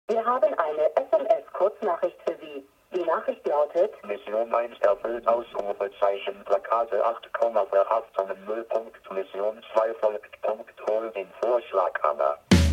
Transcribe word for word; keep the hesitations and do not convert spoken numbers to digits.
Wir haben eine S M S-Kurznachricht für Sie. Die Nachricht lautet: Mission eins erfüllt, Ausrufezeichen, Plakate acht, Verhaftung null. Mission zwei folgt, Punkt, hol den Vorschlaghammer.